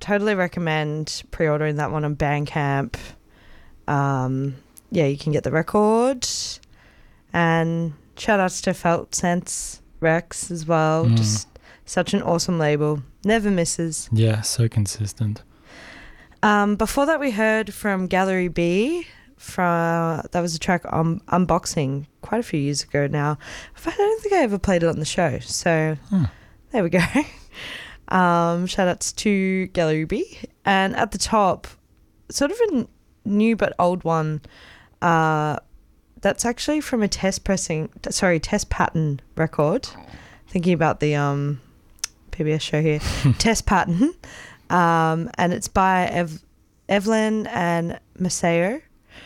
totally recommend pre-ordering that one on Bandcamp. You can get the record. And shout outs to Felt Sense Rex as well. Just such an awesome label. Never misses. Yeah, so consistent. Before that, we heard from Gallery B. That was a track on Unboxing quite a few years ago now. I don't think I ever played it on the show. So there we go. Shout outs to Gallery B. And at the top, sort of a new but old one. That's actually from a Test Pattern record. Thinking about the PBS show here. Test Pattern. And it's by Evelyn and Maceo,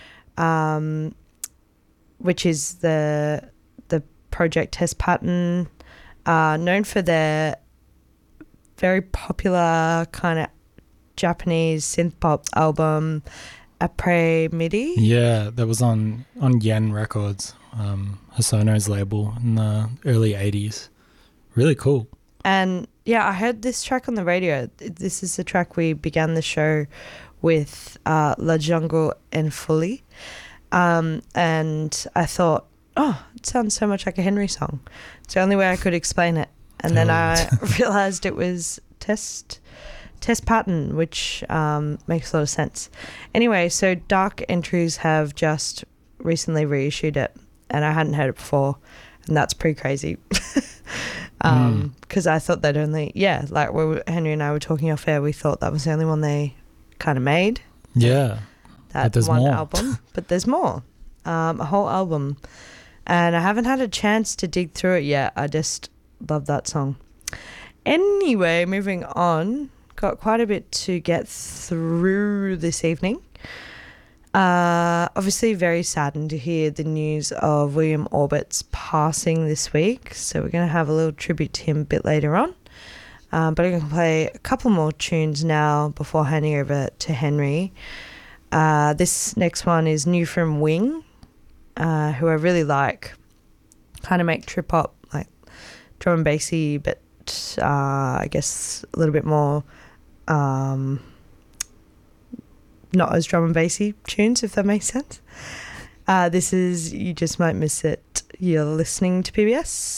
which is the project Test Pattern, known for their very popular kind of Japanese synth pop album Après Midi. Yeah, that was on Yen Records, Hosono's label in the early 80s. Really cool. And yeah, I heard this track on the radio. This is the track we began the show with, La Jungle en Folie. And I thought, it sounds so much like a Henry song. It's the only way I could explain it. And then I realised it was Test Pattern, which makes a lot of sense. Anyway, so Dark Entries have just recently reissued it, and I hadn't heard it before, and that's pretty crazy. Because I thought they'd only, like Henry and I were talking off air, we thought that was the only one they kind of made. Yeah. That one album. But there's more. A whole album. And I haven't had a chance to dig through it yet. I just love that song. Anyway, moving on. Got quite a bit to get through this evening. Obviously very saddened to hear the news of William Orbit's passing this week, so we're going to have a little tribute to him a bit later on, but I'm going to play a couple more tunes now before handing over to Henry. This next one is new from Wing, who I really like. Kind of make trip hop, like drum and bassy, but I guess a little bit more not as drum and bassy tunes, if that makes sense. This is You Just Might Miss It. You're listening to PBS.